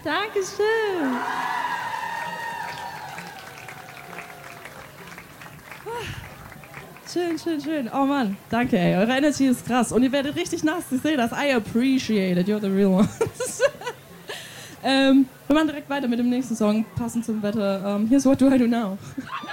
Dankeschön. Schön. Oh Mann, danke, ey. Eure Energy ist krass. Und ihr werdet richtig nass. Ich sehe das. I appreciate it. You're the real ones. Wir machen direkt weiter mit dem nächsten Song, passend zum Wetter. Here's What Do I Do Now?